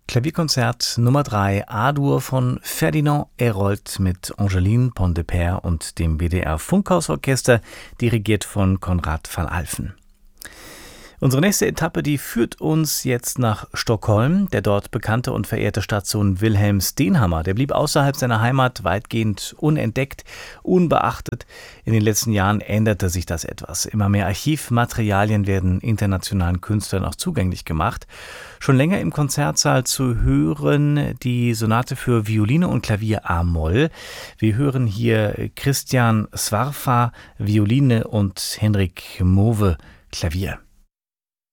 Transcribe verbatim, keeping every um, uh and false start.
Klavierkonzert Nummer drei A-Dur von Ferdinand Hérold mit Angeline Pontdepère und dem B D R Funkhausorchester, dirigiert von Konrad van Alphen. Unsere nächste Etappe, die führt uns jetzt nach Stockholm. Der dort bekannte und verehrte Staatssohn Wilhelm Stenhammar, der blieb außerhalb seiner Heimat weitgehend unentdeckt, unbeachtet. In den letzten Jahren änderte sich das etwas. Immer mehr Archivmaterialien werden internationalen Künstlern auch zugänglich gemacht. Schon länger im Konzertsaal zu hören die Sonate für Violine und Klavier a-Moll. Wir hören hier Christian Svarfa, Violine und Henrik Move, Klavier.